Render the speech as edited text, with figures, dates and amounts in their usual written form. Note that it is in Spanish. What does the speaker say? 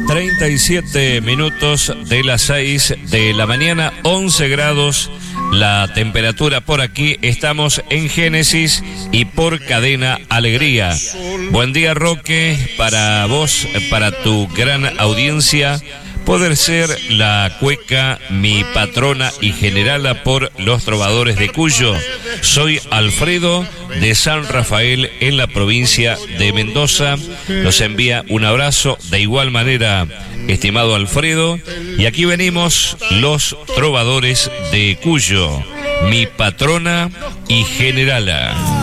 37 minutos de las 6 de la mañana, 11 grados la temperatura por aquí. Estamos en Génesis y por Cadena Alegría. Buen día, Roque, para vos, para tu gran audiencia. Poder ser la cueca, mi patrona y generala por los trovadores de Cuyo. Soy Alfredo de San Rafael en la provincia de Mendoza. Nos envía un abrazo de igual manera, estimado Alfredo. Y aquí venimos los trovadores de Cuyo, mi patrona y generala.